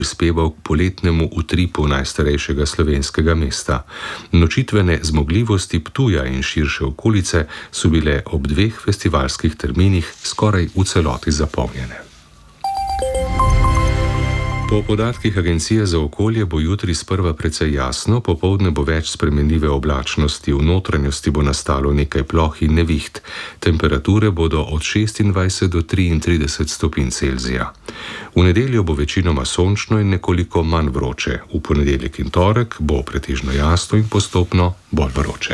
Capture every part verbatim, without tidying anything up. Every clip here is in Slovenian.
prispeval k poletnemu utripu najstarejšega slovenskega mesta. Nočitvene zmogljivosti Ptuja in širše okolice so bile ob dveh festivalskih terminih skoraj v celoti zapolnjene. Po podatkih Agencije za okolje bo jutri sprva precej jasno, popoldne bo več spremenljive oblačnosti, v notranjosti bo nastalo nekaj ploh in neviht. Temperature bodo od šestindvajset do triintrideset stopinj Celzija. V nedeljo bo večinoma sončno in nekoliko manj vroče. V ponedeljek in torek bo pretežno jasno in postopno bolj vroče.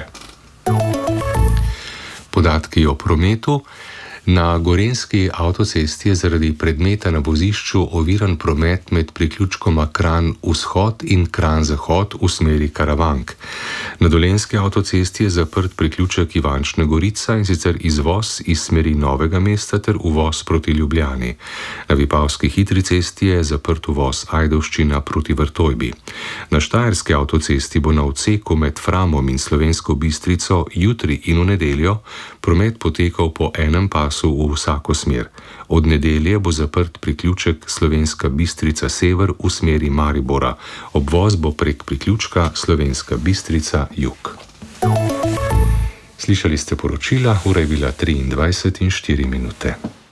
Podatki o prometu. Na gorenjski avtocesti je zaradi predmeta na vozišču oviran promet med priključkoma Kranj vzhod in Kranj zahod v smeri Karavank. Na dolenjski avtocesti je zaprt priključek Ivančna Gorica, in sicer izvoz iz smeri Novega mesta ter uvoz proti Ljubljani. Na Vipavski hitri cesti je zaprt uvoz Ajdovščina proti Vrtojbi. Na štajerski avtocesti bo na odseku med Framom in Slovensko Bistrico jutri in v nedeljo promet potekal po enem pasu v vsako smer. Od nedelje bo zaprt priključek Slovenska Bistrica sever v smeri Maribora. Obvoz bo prek priključka Slovenska Bistrica jug. Slišali ste poročila, ura je bila triindvajset in štiri minute.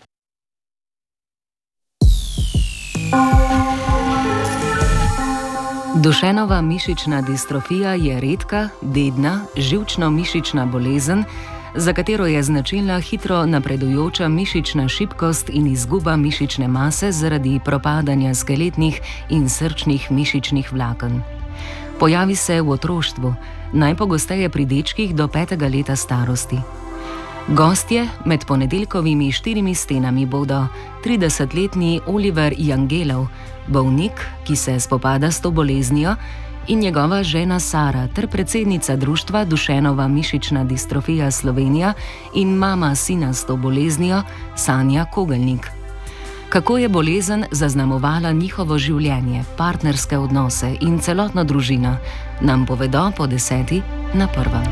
Dušenova mišična distrofija je redka, dedna, živčno-mišična bolezen, za katero je značilna hitro napredujoča mišična šibkost in izguba mišične mase zaradi propadanja skeletnih in srčnih mišičnih vlaken. Pojavi se v otroštvu, najpogosteje pri dečkih do petega leta starosti. Gostje med ponedeljkovimi štirimi stenami bodo tridesetletni Oliver Jangelov, bolnik, ki se spopada s to boleznijo, in njegova žena Sara ter predsednica društva Dušenova mišična distrofija Slovenija in mama sina s to boleznijo Sanja Kogelnik. Kako je bolezen zaznamovala njihovo življenje, partnerske odnose in celotno družino, nam povedo po deseti na prvem.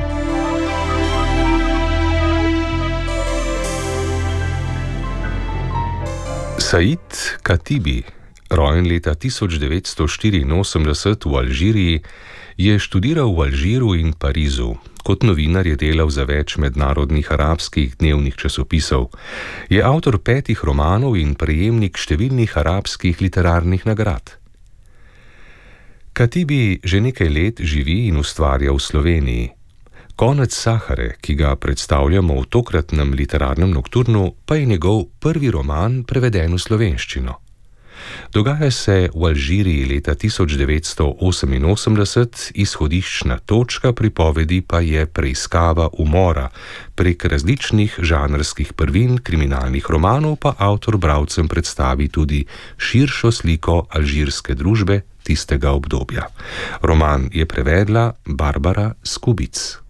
Said Katibi, rojen leta tisoč devetsto štiriinosemdeset v Alžiriji, je študiral v Alžiru in Parizu. Kot novinar je delal za več mednarodnih arabskih dnevnih časopisov. Je avtor petih romanov in prejemnik številnih arabskih literarnih nagrad. Katibi že nekaj let živi in ustvarja v Sloveniji. Konec Sahare, ki ga predstavljamo v tokratnem literarnem nokturnu, pa je njegov prvi roman preveden v slovenščino. Dogaja se v Alžiriji leta tisoč devetsto oseminosemdeset, izhodiščna točka pripovedi pa je preiskava umora. Prek različnih žanrskih prvin kriminalnih romanov pa avtor bralcem predstavi tudi širšo sliko alžirske družbe tistega obdobja. Roman je prevedla Barbara Skubic.